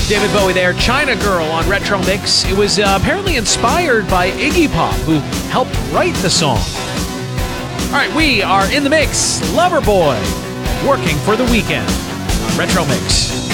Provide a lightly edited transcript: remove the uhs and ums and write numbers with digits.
David Bowie there, China Girl on Retro Mix. It was apparently inspired by Iggy Pop, who helped write the song. All right, we are in the mix. Loverboy, Working for the Weekend on Retro Mix.